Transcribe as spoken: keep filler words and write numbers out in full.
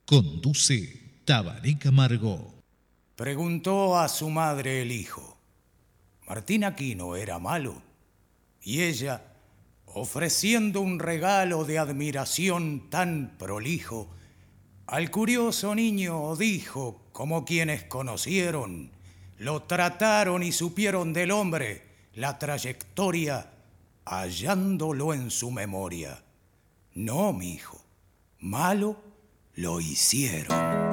Conduce Tabaré Camargo. Preguntó a su madre el hijo: ¿Martín Aquino era malo? Y ella, ofreciendo un regalo de admiración tan prolijo, al curioso niño dijo, como quienes conocieron, lo trataron y supieron del hombre la trayectoria, hallándolo en su memoria. No, mi hijo, malo lo hicieron.